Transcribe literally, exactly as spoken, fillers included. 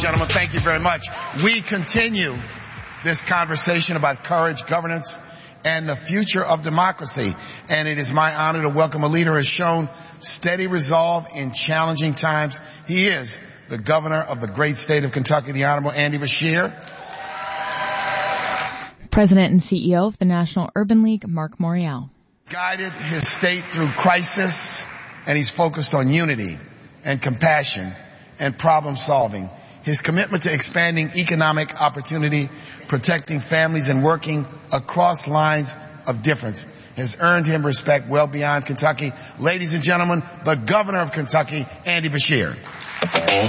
gentlemen, thank you very much. We continue this conversation about courage, governance, and the future of democracy. And it is my honor to welcome a leader who has shown steady resolve in challenging times. He is the governor of the great state of Kentucky, the Honorable Andy Beshear. President and C E O of the National Urban League, Mark Morial. Guided his state through crisis, and he's focused on unity and compassion and problem solving. His commitment to expanding economic opportunity, protecting families, and working across lines of difference has earned him respect well beyond Kentucky. Ladies and gentlemen, the governor of Kentucky, Andy Beshear.